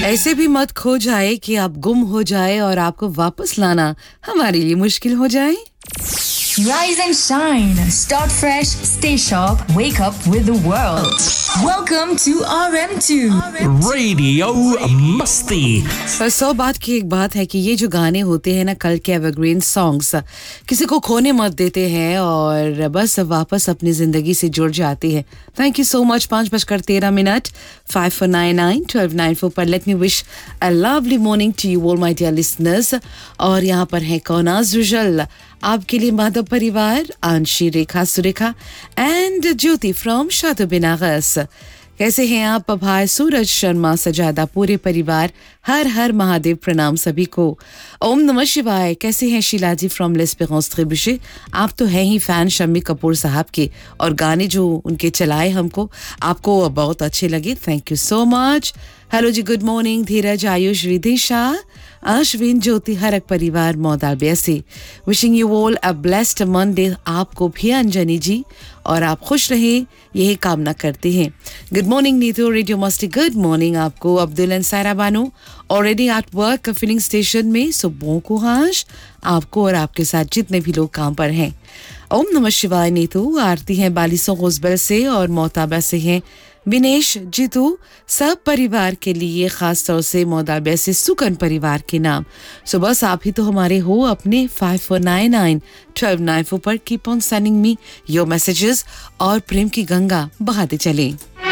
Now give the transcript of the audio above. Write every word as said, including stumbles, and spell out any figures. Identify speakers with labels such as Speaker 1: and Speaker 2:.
Speaker 1: ऐसे भी मत खो जाए कि आप गुम हो जाए और आपको वापस लाना हमारे लिए मुश्किल हो जाए.
Speaker 2: Rise and shine. Start fresh. Stay sharp. Wake up with the world. Welcome to R M two.
Speaker 3: Radio Musti.
Speaker 1: पर सौ बात की एक बात है कि ये जो गाने होते हैं ना कल के एवरग्रीन सॉन्ग्स किसी को खोने मत देते हैं और बस वापस अपनी जिंदगी से जुड़ जाती है. Thank you so much. पाँच बजकर तेरह minute five four nine nine twelve nine four पर let me wish a lovely morning to you all my dear listeners. और यहाँ पर है कौन आज रुजल आपके लिए माधव परिवार, आंशी, रेखा, सुरेखा एंड ज्योति फ्रॉम शादो बिनागस. कैसे हैं आप? भाई सूरज शर्मा, सजादा, पूरे परिवार, हर हर महादेव, प्रणाम सभी को. ओम नमः शिवाय. कैसे हैं शीला जी फ्रॉम लेस्पेरेंस ट्रिब्यूशे? आप तो हैं ही फैन शम्मी कपूर साहब के और गाने जो उनके चलाए हमको आपको बहुत अच्छे लगे. Thank you so much. Hello ji, good morning. धीरज, आयुष, विदिशा, अश्विन, ज्योति, हरक परिवार, मौदाल बेसी. Wishing you all a blessed Monday. आपको भी अंजनी जी और आप खुश रहें यही कामना करते हैं. गुड मॉर्निंग नीतू, रेडियो मस्ती. गुड मॉर्निंग आपको. Abdul and Saira Bano already at work filling station में. सो बो को हाश आपको और आपके साथ जितने भी लोग काम पर हैं. ओम नमः शिवाय नीतू. आरती हैं बालिसों गुजबल से और मोहताबा से हैं विनेश, जीतू, सब परिवार के लिए, खास तौर से मोदाबे से सुकन परिवार के नाम. सो बस आप ही तो हमारे हो अपने. Five four nine nine twelve nine four पर keep on sending me your messages और प्रेम की गंगा बहाते चलें.